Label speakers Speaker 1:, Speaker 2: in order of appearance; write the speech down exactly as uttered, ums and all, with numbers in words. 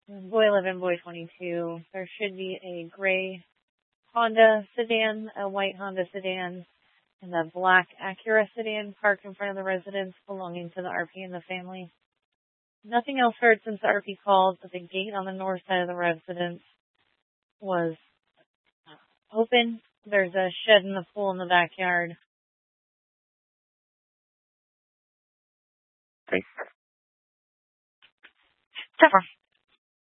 Speaker 1: Boy eleven, boy twenty-two. There should be a gray Honda sedan, a white Honda sedan, and a black Acura sedan parked in front of the residence belonging to the R P and the family. Nothing else heard since the R P called, but the gate on the north side of the residence was open. There's a shed and a pool in the backyard.
Speaker 2: Thanks.
Speaker 1: So far.